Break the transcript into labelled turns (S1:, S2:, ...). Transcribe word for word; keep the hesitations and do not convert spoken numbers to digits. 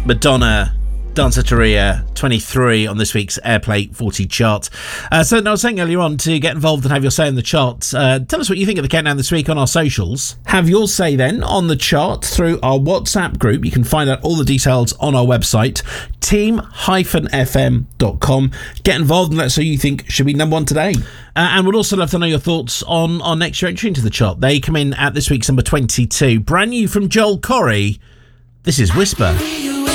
S1: Madonna, Danceteria, twenty-three on this week's Airplay forty chart. Uh, so I was saying earlier on, to get involved and have your say in the charts, uh, tell us what you think of the countdown this week on our socials. Have your say then on the chart through our WhatsApp group. You can find out all the details on our website, team dash f m dot com. Get involved and let us know who you think should be number one today. Uh, and we'd also love to know your thoughts on our next year entry into the chart. They come in at this week's number twenty-two. Brand new from Joel Corry. This is Whisper.